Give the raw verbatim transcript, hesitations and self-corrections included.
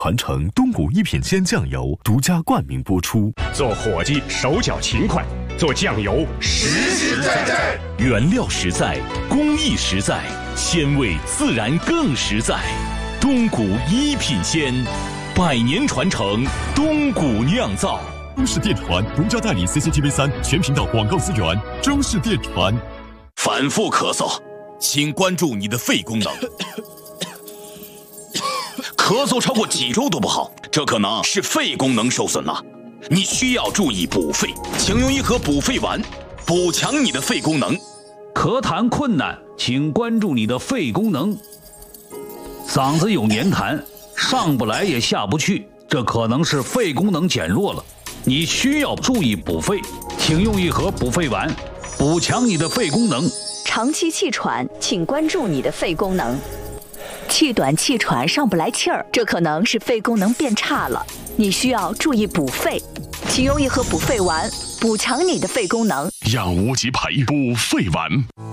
传承东谷一品鲜酱油独家冠名播出。 做伙计手脚勤快，做酱油实实在在， 原料实在，工艺实在，鲜味自然更实在。东谷一品鲜，百年传承，东谷酿造。 中式电传独家代理 C C T V 三全频道广告资源。中式电传。 反复咳嗽，请关注你的肺功能。咳嗽超过几周都不好，这可能是肺功能受损了。你需要注意补肺，请用一盒补肺丸，补强你的肺功能。 咳痰困难，请关注你的肺功能。嗓子有黏痰，上不来也下不去，这可能是肺功能减弱了。你需要注意补肺，请用一盒补肺丸，补强你的肺功能。 长期气喘，请关注你的肺功能。气短气喘上不来气儿，这可能是肺功能变差了，你需要注意补肺，请用一盒补肺丸，补强你的肺功能。 养无极培补肺丸。